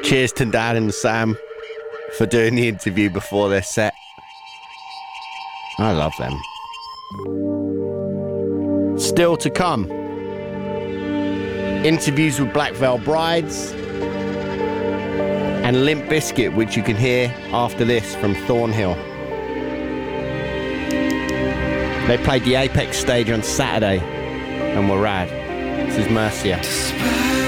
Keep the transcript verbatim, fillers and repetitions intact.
Cheers to Dan and Sam for doing the interview before their set. I love them. Still to come, interviews with Black Veil Brides and Limp Bizkit, which you can hear after this from Thornhill. They played the Apex stage on Saturday and were rad. This is Mercia.